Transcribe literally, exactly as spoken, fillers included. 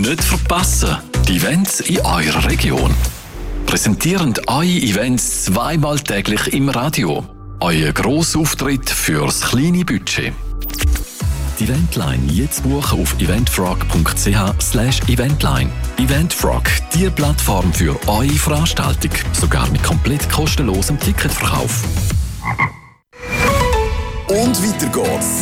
Nicht verpassen, die Events in eurer Region. Präsentierend eure Events zweimal täglich im Radio. Euer Grossauftritt fürs kleine Budget. Die Eventline jetzt buchen auf eventfrog.ch slash eventline. Eventfrog, die Plattform für eure Veranstaltung. Sogar mit komplett kostenlosem Ticketverkauf. Und weiter geht's.